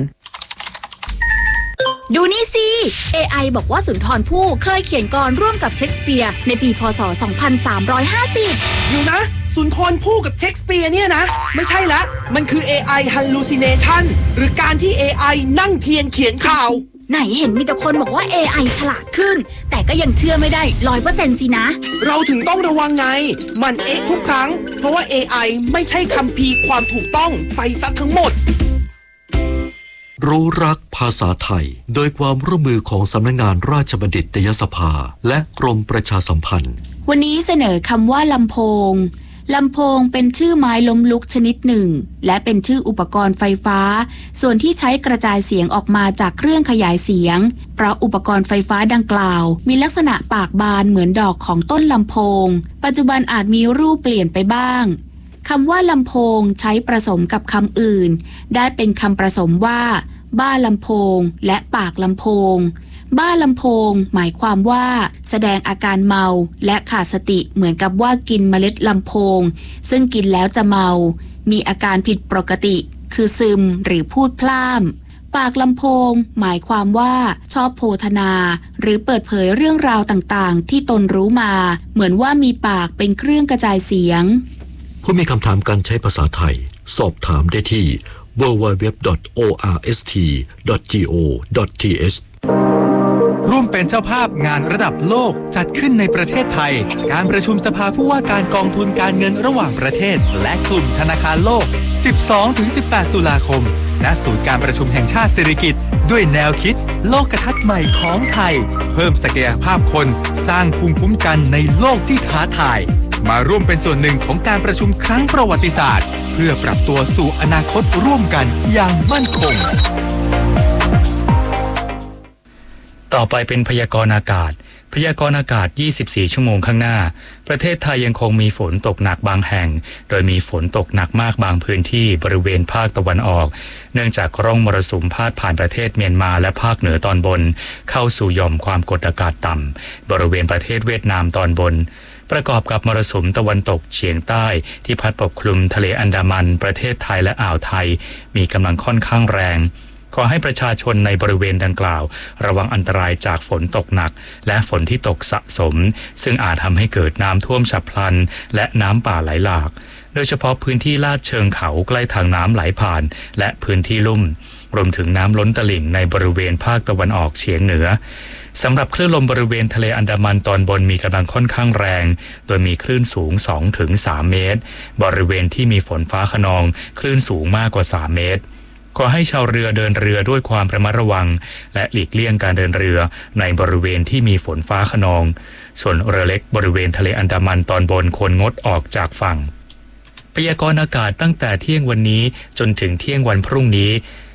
[SPEAKER 8] ดูนี่สิ เอ ไอ บอกว่าสุนทรภู่เคยเขียนกลอนร่วมกับเชคสเปียร์ในปีพ.ศ. สองพันสามร้อยห้าสิบ
[SPEAKER 13] อยู่นะสุนทรภู่กับเชคสเปียร์เนี่ยนะไม่ใช่ละมันคือ เอ ไอ hallucination หรือการที่ เอ ไอ นั่งเทียนเขียนข่าว
[SPEAKER 8] ไหนเห็นมีแต่คนบอกว่า เอ ไอ ฉลาดขึ้นแต่ก็ยังเชื่อไม่ได้ ร้อยเปอร์เซ็นต์ สินะ
[SPEAKER 13] เราถึงต้องระวังไงมันเอ๊ะทุกครั้งเพราะว่า เอ ไอ ไม่ใช่คัมภีร์ความถูกต้องไปซะทั้งหมด
[SPEAKER 14] รู้รักภาษาไทยโดยความร่วมมือของสำนักงานราชบัณฑิตยสภาและกรมประชาสัมพันธ์
[SPEAKER 15] วันนี้เสนอคำว่าลำโพงลำโพงเป็นชื่อไม้ล้มลุกชนิดหนึ่งและเป็นชื่ออุปกรณ์ไฟฟ้าส่วนที่ใช้กระจายเสียงออกมาจากเครื่องขยายเสียงเพราะอุปกรณ์ไฟฟ้าดังกล่าวมีลักษณะปากบานเหมือนดอกของต้นลำโพงปัจจุบันอาจมีรูปเปลี่ยนไปบ้างคำว่าลำโพงใช้ผสมกับคำอื่นได้เป็นคำผสมว่าบ้าลำโพงและปากลำโพงบ้าลำโพงหมายความว่าแสดงอาการเมาและขาดสติเหมือนกับว่ากินเมล็ดลำโพงซึ่งกินแล้วจะเมามีอาการผิดปกติคือซึมหรือพูดพล่ำปากลำโพงหมายความว่าชอบโพธนาหรือเปิดเผยเรื่องราวต่างๆที่ตนรู้มาเหมือนว่ามีปากเป็นเครื่องกระจายเสียง
[SPEAKER 14] ผู้มีคำถามการใช้ภาษาไทยสอบถามได้ที่ ดับเบิลยู ดับเบิลยู ดับเบิลยู ดอท โอ อาร์ เอส ที ดอท จี โอ ดอท ที เอช
[SPEAKER 16] ร่วมเป็นเจ้าภาพงานระดับโลกจัดขึ้นในประเทศไทยการประชุมสภาผู้ว่าการกองทุนการเงินระหว่างประเทศและกลุ่มธนาคารโลก สิบสองถึงสิบแปด ตุลาคมณศูนย์การประชุมแห่งชาติสิริกิติ์ด้วยแนวคิดโลกทัศน์ใหม่ของไทยเพิ่มศักยภาพคนสร้างภูมิคุ้มกันในโลกที่ท้าทายมาร่วมเป็นส่วนหนึ่งของการประชุมครั้งประวัติศาสตร์เพื่อปรับตัวสู่อนาคตร่วมกันอย่างมั่นคง
[SPEAKER 2] ต่อไปเป็นพยากรณ์อากาศพยากรณ์อากาศยี่สิบสี่ชั่วโมงข้างหน้าประเทศไทยยังคงมีฝนตกหนักบางแห่งโดยมีฝนตกหนักมากบางพื้นที่บริเวณภาคตะวันออกเนื่องจากร่องมรสุมพาดผ่านประเทศเมียนมาและภาคเหนือตอนบนเข้าสู่หย่อมความกดอากาศต่ำบริเวณประเทศเวียดนามตอนบนประกอบกับมรสุมตะวันตกเฉียงใต้ที่พัดปกคลุมทะเลอันดามันประเทศไทยและอ่าวไทยมีกำลังค่อนข้างแรงขอให้ประชาชนในบริเวณดังกล่าวระวังอันตรายจากฝนตกหนักและฝนที่ตกสะสมซึ่งอาจทำให้เกิดน้ำท่วมฉับพลันและน้ำป่าไหลหลากโดยเฉพาะพื้นที่ลาดเชิงเขาใกล้ทางน้ำไหลผ่านและพื้นที่ลุ่มรวมถึงน้ำล้นตลิ่งในบริเวณภาคตะวันออกเฉียงเหนือสำหรับคลื่นลมบริเวณทะเลอันดามันตอนบนมีกำลังค่อนข้างแรงโดยมีคลื่นสูง สองถึงสาม เมตรบริเวณที่มีฝนฟ้าคะนองคลื่นสูงมากกว่าสามเมตรขอให้ชาวเรือเดินเรือด้วยความระมัดระวังและหลีกเลี่ยงการเดินเรือในบริเวณที่มีฝนฟ้าคะนองส่วนเรือเล็กบริเวณทะเลอันดามันตอนบนควรงดออกจากฝั่งพยากรณ์อากาศตั้งแต่เที่ยงวันนี้จนถึงเที่ยงวันพรุ่งนี้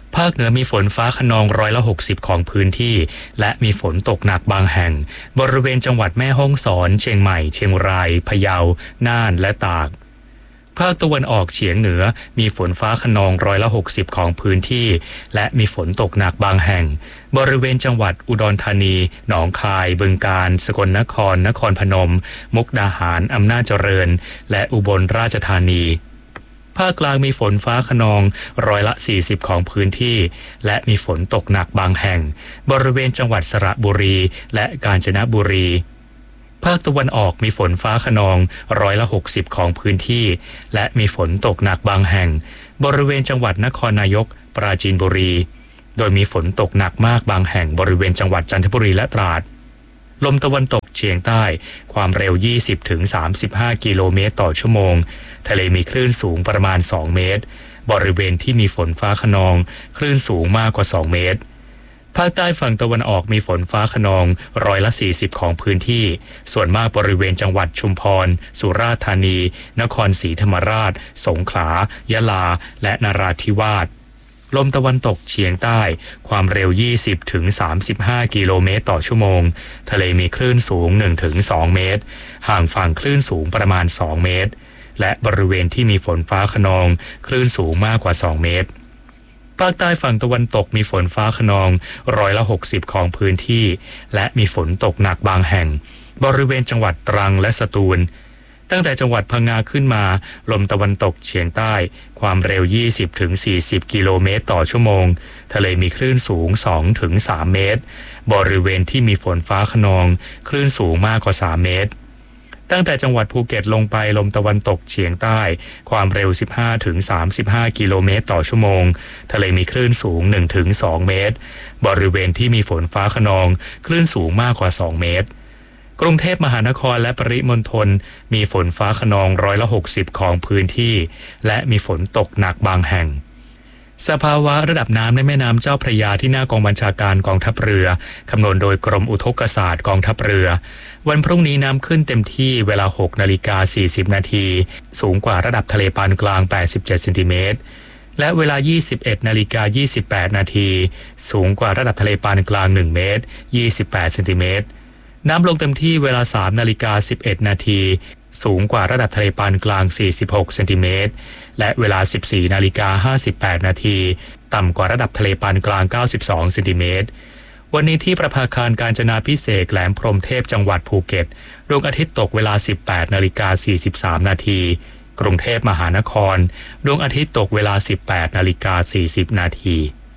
[SPEAKER 2] ภาคเหนือมีฝนฟ้าคะนองร้อยละหกสิบของพื้นที่และมีฝนตกหนักบางแห่งบริเวณจังหวัดแม่ฮ่องสอนเชียงใหม่เชียงรายพะเยาน่านและตากภาคตะวันออกเฉียงเหนือมีฝนฟ้าคะนองร้อยละหกสิบของพื้นที่และมีฝนตกหนักบางแห่งบริเวณจังหวัดอุดรธานีหนองคายบึงกาฬสกลนครนครพนมมุกดาหารอำนาจเจริญและอุบลราชธานีภาคกลางมีฝนฟ้าคะนองร้อยละสี่สิบของพื้นที่และมีฝนตกหนักบางแห่งบริเวณจังหวัดสระบุรีและกาญจนบุรีภาคตะวันออกมีฝนฟ้าคะนองร้อยละหกสิบของพื้นที่และมีฝนตกหนักบางแห่งบริเวณจังหวัดนครนายกปราจีนบุรีโดยมีฝนตกหนักมากบางแห่งบริเวณจังหวัดจันทบุรีและตราดลมตะวันตกเฉียงใต้ความเร็ว ยี่สิบถึงสามสิบห้า กิโลเมตรต่อชั่วโมงทะเลมีคลื่นสูงประมาณสองเมตรบริเวณที่มีฝนฟ้าคะนองคลื่นสูงมากกว่าสองเมตรภาคใต้ฝั่งตะวันออกมีฝนฟ้าคะนองร้อยละสี่สิบของพื้นที่ส่วนมากบริเวณจังหวัดชุมพรสุราษฎร์ธานีนครศรีธรรมราชสงขลายะลาและนราธิวาสลมตะวันตกเฉียงใต้ความเร็ว ยี่สิบถึงสามสิบห้า กิโลเมตรต่อชั่วโมงทะเลมีคลื่นสูง หนึ่งถึงสอง เมตรห่างฝั่งคลื่นสูงประมาณสองเมตรและบริเวณที่มีฝนฟ้าคะนองคลื่นสูงมากกว่าสองเมตรภาคใต้ฝั่งตะวันตกมีฝนฟ้าคะนองร้อยละหกสิบของพื้นที่และมีฝนตกหนักบางแห่งบริเวณจังหวัดตรังและสตูลตั้งแต่จังหวัดพังงาขึ้นมาลมตะวันตกเฉียงใต้ความเร็ว ยี่สิบถึงสี่สิบ กิโลเมตรต่อชั่วโมงทะเลมีคลื่นสูง สองถึงสาม เมตรบริเวณที่มีฝนฟ้าคะนองคลื่นสูงมากกว่าสามเมตรตั้งแต่จังหวัดภูเก็ตลงไปลมตะวันตกเฉียงใต้ความเร็ว สิบห้าถึงสามสิบห้า กิโลเมตรต่อชั่วโมงทะเลมีคลื่นสูง หนึ่งถึงสอง เมตรบริเวณที่มีฝนฟ้าคะนองคลื่นสูงมากกว่าสองเมตรกรุงเทพมหานครและปริมณฑลมีฝนฟ้าคะนองร้อยละหกสิบของพื้นที่และมีฝนตกหนักบางแห่งสภาวะระดับน้ำในแม่น้ำเจ้าพระยาที่หน้ากองบัญชาการกองทัพเรือคำนวณโดยกรมอุทกศาสตร์กองทัพเรือวันพรุ่งนี้น้ำขึ้นเต็มที่เวลา หกนาฬิกาสี่สิบ นาทีสูงกว่าระดับทะเลปานกลางแปดสิบเจ็ดเซนติเมตรและเวลา ยี่สิบเอ็ดนาฬิกายี่สิบแปด นาทีสูงกว่าระดับทะเลปานกลางหนึ่งเมตรยี่สิบแปดเซนติเมตรน้ำลงเต็มที่เวลา สามนาฬิกาสิบเอ็ด นาทีสูงกว่าระดับทะเลปานกลางสี่สิบหกเซนติเมตรและเวลา สิบสี่นาฬิกาห้าสิบแปด นาทีต่ำกว่าระดับทะเลปานกลางเก้าสิบสองเซนติเมตรวันนี้ที่ประภาคารกาญจนาภิเษกแหลมพรหมเทพจังหวัดภูเก็ตดวงอาทิตย์ตกเวลา สิบแปดนาฬิกาสี่สิบสาม นาทีกรุงเทพมหานครดวงอาทิตย์ตกเวลา สิบแปดนาฬิกาสี่สิบ นาที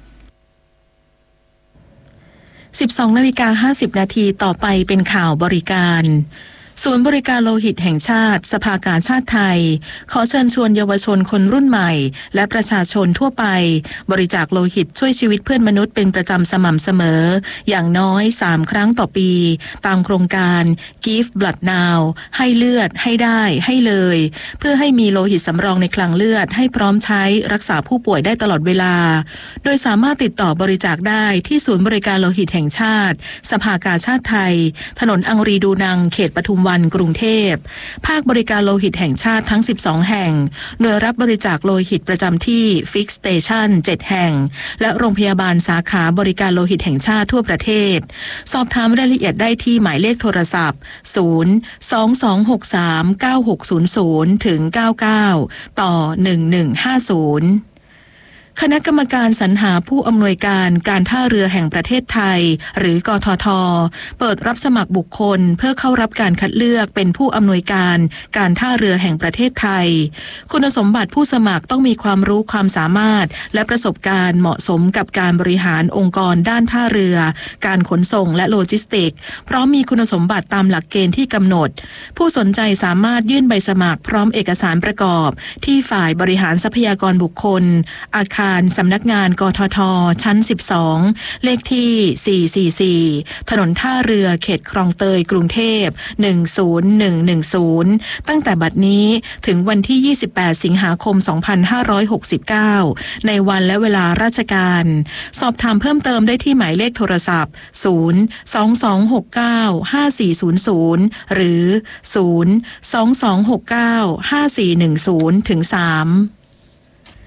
[SPEAKER 10] สิบสองนาฬิกาห้าสิบ นาทีต่อไปเป็นข่าวบริการศูนย์บริการโลหิตแห่งชาติสภากาชาดไทยขอเชิญชวนเยาวชนคนรุ่นใหม่และประชาชนทั่วไปบริจาคโลหิตช่วยชีวิตเพื่อนมนุษย์เป็นประจำสม่ำเสมออย่างน้อยสามครั้งต่อปีตามโครงการ Give Blood Now ให้เลือดให้ได้ให้เลยเพื่อให้มีโลหิตสำรองในคลังเลือดให้พร้อมใช้รักษาผู้ป่วยได้ตลอดเวลาโดยสามารถติดต่อบริจาคได้ที่ศูนย์บริการโลหิตแห่งชาติสภากาชาดไทยถนนอังรีดูนังเขตปทุมวันกรุงเทพภาคบริการโลหิตแห่งชาติทั้งสิบสองแห่งหน่วยรับบริจาคโลหิตประจำที่ Fix Station เจ็ดแห่งและโรงพยาบาลสาขาบริการโลหิตแห่งชาติทั่วประเทศสอบถามรายละเอียดได้ที่หมายเลขโทรศัพท์ศูนย์ สอง สอง หก สาม เก้า หก ศูนย์ ศูนย์ ถึง เก้า เก้า ต่อ หนึ่ง หนึ่ง ห้า ศูนย์คณะกรรมการสรรหาผู้อำนวยการการท่าเรือแห่งประเทศไทยหรือกทท.เปิดรับสมัครบุคคลเพื่อเข้ารับการคัดเลือกเป็นผู้อำนวยการการท่าเรือแห่งประเทศไทยคุณสมบัติผู้สมัครต้องมีความรู้ความสามารถและประสบการณ์เหมาะสมกับการบริหารองค์กรด้านท่าเรือการขนส่งและโลจิสติกส์พร้อมมีคุณสมบัติตามหลักเกณฑ์ที่กำหนดผู้สนใจสามารถยื่นใบสมัครพร้อมเอกสารประกอบที่ฝ่ายบริหารทรัพยากรบุคคลอาคารสำนักงานกทท.ชั้นสิบสองเลขที่สี่ร้อยสี่สิบสี่ถนนท่าเรือเขตคลองเตยกรุงเทพหนึ่ง ศูนย์ หนึ่ง หนึ่ง ศูนย์ตั้งแต่บัดนี้ถึงวันที่ยี่สิบแปดสิงหาคมสองพันห้าร้อยหกสิบเก้าในวันและเวลาราชการสอบถามเพิ่มเติมได้ที่หมายเลขโทรศัพท์ศูนย์ สอง สอง หก เก้า ห้า สี่ ศูนย์ ศูนย์หรือศูนย์ สอง สอง หก เก้า ห้า สี่ หนึ่ง ศูนย์ ถึง สาม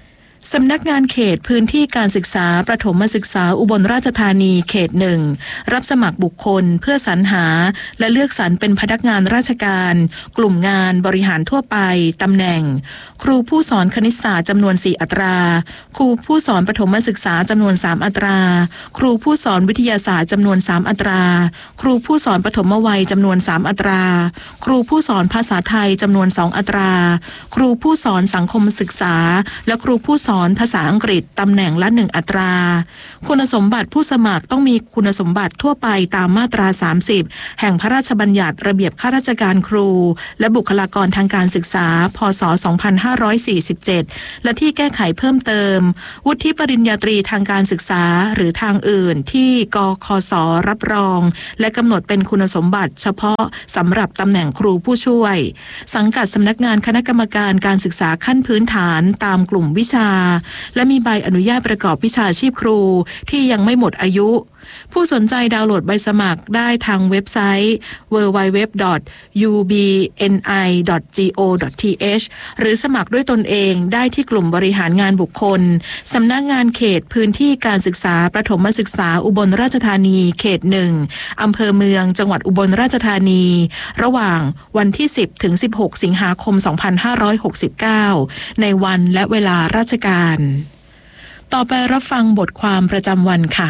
[SPEAKER 10] สำนักงานเขตพื้นที่การศึกษาประถมศึกษาอุบลราชธานีเขตหนึ่งรับสมัครบุคคลเพื่อสรรหาและเลือกสรรเป็นพนักงานราชการกลุ่มงานบริหารทั่วไปตำแหน่งครูผู้สอนคณิตศาสตร์จำนวนสี่อัตราครูผู้สอนประถมศึกษาจำนวนสามอัตราครูผู้สอนวิทยาศาสตร์จำนวนสามอัตราครูผู้สอนปฐมวัยจำนวนสามอัตราครูผู้สอนภาษาไทยจำนวนสองอัตราครูผู้สอนสังคมศึกษาและครูผู้สอนภาษาอังกฤษตำแหน่งละหนึ่งอัตราคุณสมบัติผู้สมัครต้องมีคุณสมบัติทั่วไปตามมาตราสามสิบแห่งพระราชบัญญัติระเบียบข้าราชการครูและบุคลากรทางการศึกษาพ.ศ. สองพันห้าร้อยสี่สิบเจ็ดและที่แก้ไขเพิ่มเติมวุฒิปริญญาตรีทางการศึกษาหรือทางอื่นที่กคส.รับรองและกำหนดเป็นคุณสมบัติเฉพาะสำหรับตำแหน่งครูผู้ช่วยสังกัดสำนักงานคณะกรรมการการศึกษาขั้นพื้นฐานตามกลุ่มวิชาและมีใบอนุญาตประกอบวิชาชีพครูที่ยังไม่หมดอายุผู้สนใจดาวน์โหลดใบสมัครได้ทางเว็บไซต์ ดับเบิลยู ดับเบิลยู ดับเบิลยู ดอท ยู บี เอ็น ไอ ดอท จี โอ ดอท ที เอช หรือสมัครด้วยตนเองได้ที่กลุ่มบริหารงานบุคคลสำนักงานเขตพื้นที่การศึกษาประถมศึกษาอุบลราชธานีเขตหนึ่งอำเภอเมืองจังหวัดอุบลราชธานีระหว่างวันที่สิบถึงสิบหกสิงหาคมสองพันห้าร้อยหกสิบเก้าในวันและเวลาราชการต่อไปรับฟังบทความประจำวันค่ะ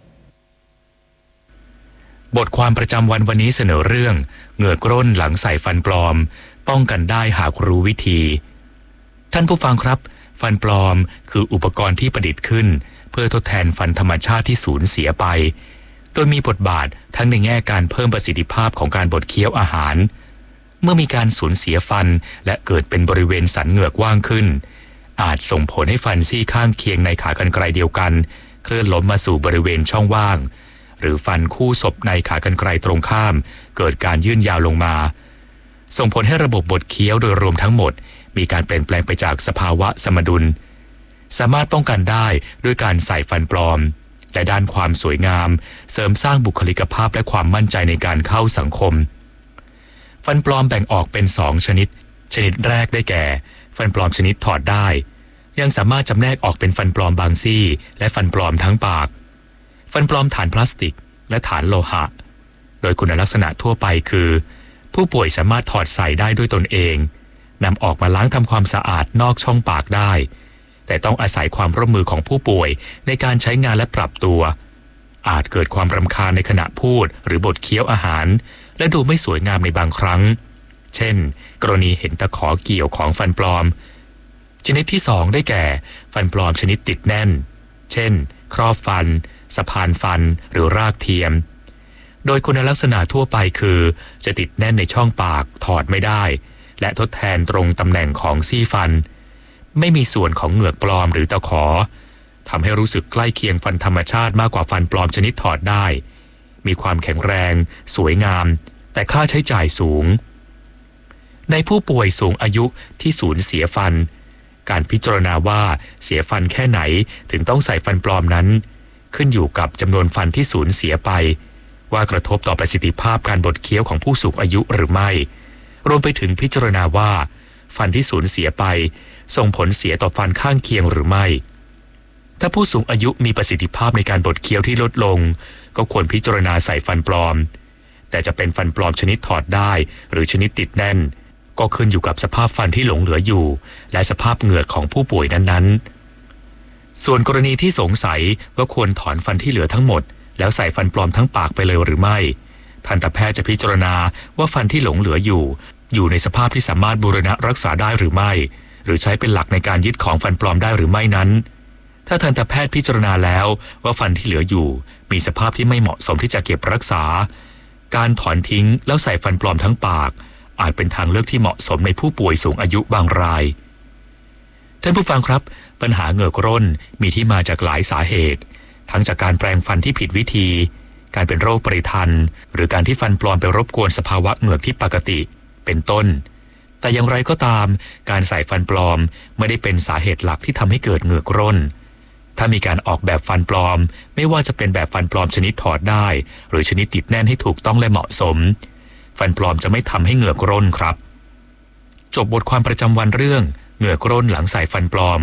[SPEAKER 2] บทความประจำวันวันนี้เสนอเรื่องเหงือกร่นหลังใส่ฟันปลอมป้องกันได้หากรู้วิธีท่านผู้ฟังครับฟันปลอมคืออุปกรณ์ที่ประดิษฐ์ขึ้นเพื่อทดแทนฟันธรรมชาติที่สูญเสียไปโดยมีบทบาททั้งในแง่การเพิ่มประสิทธิภาพของการบดเคี้ยวอาหารเมื่อมีการสูญเสียฟันและเกิดเป็นบริเวณสันเหงือกว่างขึ้นอาจส่งผลให้ฟันซี่ข้างเคียงในขากรรไกรเดียวกันเคลื่อนล้มมาสู่บริเวณช่องว่างหรือฟันคู่ศพในขากรรไกรตรงข้ามเกิดการยื่นยาวลงมาส่งผลให้ระบบบดเคี้ยวโดยรวมทั้งหมดมีการเปลี่ยนแปลงไปจากสภาวะสมดุลสามารถป้องกันได้ด้วยการใส่ฟันปลอมและด้านความสวยงามเสริมสร้างบุคลิกภาพและความมั่นใจในการเข้าสังคมฟันปลอมแบ่งออกเป็นสองชนิดชนิดแรกได้แก่ฟันปลอมชนิดถอดได้ยังสามารถจำแนกออกเป็นฟันปลอมบางซี่และฟันปลอมทั้งปากฟันปลอมฐานพลาสติกและฐานโลหะโดยคุณลักษณะทั่วไปคือผู้ป่วยสามารถถอดใส่ได้ด้วยตนเองนำออกมาล้างทำความสะอาดนอกช่องปากได้แต่ต้องอาศัยความร่วมมือของผู้ป่วยในการใช้งานและปรับตัวอาจเกิดความรำคาญในขณะพูดหรือบดเคี้ยวอาหารและดูไม่สวยงามในบางครั้งเช่นกรณีเห็นตะขอเกี่ยวของฟันปลอมชนิดที่สองได้แก่ฟันปลอมชนิดติดแน่นเช่นครอบฟันสะพานฟันหรือรากเทียมโดยคุณลักษณะทั่วไปคือจะติดแน่นในช่องปากถอดไม่ได้และทดแทนตรงตำแหน่งของซี่ฟันไม่มีส่วนของเหงือกปลอมหรือตะขอทำให้รู้สึกใกล้เคียงฟันธรรมชาติมากกว่าฟันปลอมชนิดถอดได้มีความแข็งแรงสวยงามแต่ค่าใช้จ่ายสูงในผู้ป่วยสูงอายุที่สูญเสียฟันการพิจารณาว่าเสียฟันแค่ไหนถึงต้องใส่ฟันปลอมนั้นขึ้นอยู่กับจำนวนฟันที่สูญเสียไปว่ากระทบต่อประสิทธิภาพการบดเคี้ยวของผู้สูงอายุหรือไม่รวมไปถึงพิจารณาว่าฟันที่สูญเสียไปส่งผลเสียต่อฟันข้างเคียงหรือไม่ถ้าผู้สูงอายุมีประสิทธิภาพในการบดเคี้ยวที่ลดลงก็ควรพิจารณาใส่ฟันปลอมแต่จะเป็นฟันปลอมชนิดถอดได้หรือชนิดติดแน่นก็ขึ้นอยู่กับสภาพฟันที่หลงเหลืออยู่และสภาพเหงือกของผู้ป่วยนั้นๆส่วนกรณีที่สงสัยว่าควรถอนฟันที่เหลือทั้งหมดแล้วใส่ฟันปลอมทั้งปากไปเลยหรือไม่ทันตแพทย์จะพิจารณาว่าฟันที่หลงเหลืออยู่อยู่ในสภาพที่สามารถบูรณะรักษาได้หรือไม่หรือใช้เป็นหลักในการยึดของฟันปลอมได้หรือไม่นั้นถ้าทันตแพทย์พิจารณาแล้วว่าฟันที่เหลืออยู่มีสภาพที่ไม่เหมาะสมที่จะเก็บรักษาการถอนทิ้งแล้วใส่ฟันปลอมทั้งปากอาจเป็นทางเลือกที่เหมาะสมในผู้ป่วยสูงอายุบางรายท่านผู้ฟังครับปัญหาเหงือกร่นมีที่มาจากหลายสาเหตุทั้งจากการแปรงฟันที่ผิดวิธีการเป็นโรคปริทันหรือการที่ฟันปลอมไปรบกวนสภาวะเหงือกที่ปกติเป็นต้นแต่อย่างไรก็ตามการใส่ฟันปลอมไม่ได้เป็นสาเหตุหลักที่ทำให้เกิดเหงือกร่นถ้ามีการออกแบบฟันปลอมไม่ว่าจะเป็นแบบฟันปลอมชนิดถอดได้หรือชนิดติดแน่นให้ถูกต้องและเหมาะสมฟันปลอมจะไม่ทำให้เหงือกร่นครับจบบทความประจำวันเรื่องเหงือกร่นหลังใส่ฟันปลอม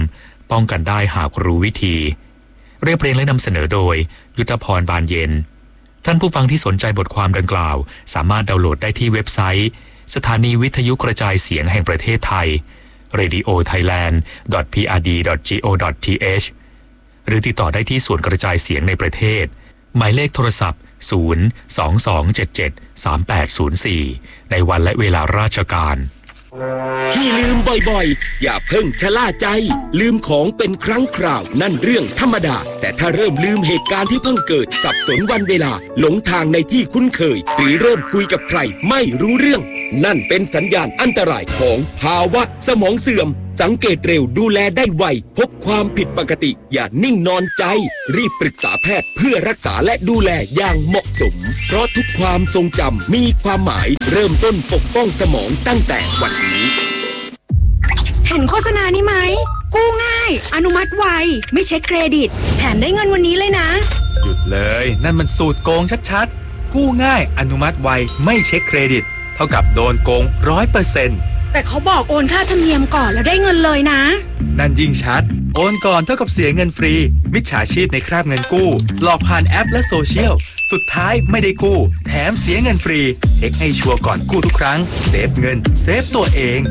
[SPEAKER 2] ป้องกันได้หากรู้วิธีเรียบเรียงและนำเสนอโดยยุทธพรบานเย็นท่านผู้ฟังที่สนใจบทความดังกล่าวสามารถดาวน์โหลดได้ที่เว็บไซต์สถานีวิทยุกระจายเสียงแห่งประเทศไทย เรดิโอไทยแลนด์ ดอท พี อาร์ ดี ดอท จี โอ ดอท ที เอช หรือติดต่อได้ที่ส่วนกระจายเสียงในประเทศหมายเลขโทรศัพท์ศูนย์ สอง สอง เจ็ด เจ็ด สาม แปด ศูนย์ สี่ในวันและเวลาราชการ
[SPEAKER 17] ที่ลืมบ่อยๆอย่าเพิ่งชะล่าใจลืมของเป็นครั้งคราวนั่นเรื่องธรรมดาแต่ถ้าเริ่มลืมเหตุการณ์ที่เพิ่งเกิดสับสนวันเวลาหลงทางในที่คุ้นเคยหรือเริ่มคุยกับใครไม่รู้เรื่องนั่นเป็นสัญญาณอันตรายของภาวะสมองเสื่อมสังเกตเร็วดูแลได้ไวพบความผิดปกติอย่านิ่งนอนใจรีบปรึกษาแพทย์เพื่อรักษาและดูแลอย่างเหมาะสมเพราะทุกความทรงจำมีความหมายเริ่มต้นปกป้องสมองตั้งแต่วันนี้
[SPEAKER 18] เห็นโฆษณานี้ไหมกู้ง่ายอนุมัติไวไม่เช็คเครดิตแถมได้เงินวันนี้เลยนะ
[SPEAKER 16] หยุดเลยนั่นมันสูตรโกงชัดๆกู้ง่ายอนุมัติไวไม่เช็คเครดิตเท่ากับโดนโกง ร้อยเปอร์เซ็นต์
[SPEAKER 18] แต่เขาบอกโอนค่าธรรมเนียมก่อนแล้วได้เงินเลยนะ
[SPEAKER 16] นั่นยิ่งชัดโอนก่อนเท่ากับเสียเงินฟรีมิจฉาชีพในคราบเงินกู้หลอกผ่านแอปและโซเชียลสุดท้ายไม่ได้กู้แถมเสียเงินฟรีเช็คให้ชัวร์ก่อนกู้ทุกครั้งเซฟเงินเซฟตัวเอง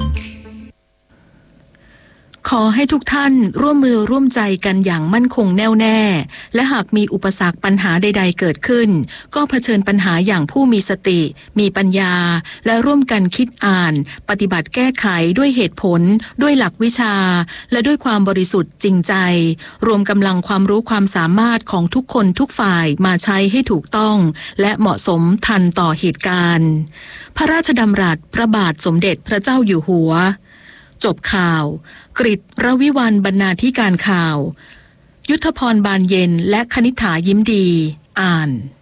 [SPEAKER 10] ขอให้ทุกท่านร่วมมือร่วมใจกันอย่างมั่นคงแน่วแน่และหากมีอุปสรรคปัญหาใดๆเกิดขึ้นก็เผชิญปัญหาอย่างผู้มีสติมีปัญญาและร่วมกันคิดอ่านปฏิบัติแก้ไขด้วยเหตุผลด้วยหลักวิชาและด้วยความบริสุทธิ์จริงใจรวมกำลังความรู้ความสามารถของทุกคนทุกฝ่ายมาใช้ให้ถูกต้องและเหมาะสมทันต่อเหตุการณ์พระราชดำรัสพระบาทสมเด็จพระเจ้าอยู่หัวจบข่าวกฤษรวิวรรณบรรณาธิการข่าวยุทธพรบานเย็นและคณิษฐายิ้มดีอ่าน